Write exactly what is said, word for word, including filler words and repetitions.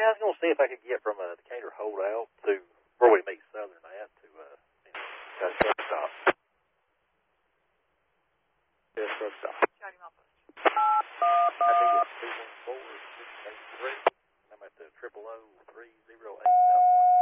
I was going to see if I could get from a Decatur holdout to where we meet Southern at to, uh, you know, got a truck stop. Yeah, truck stop. Shot him off us. I think it's two one four, six eight three. I'm at the triple O three zero eight.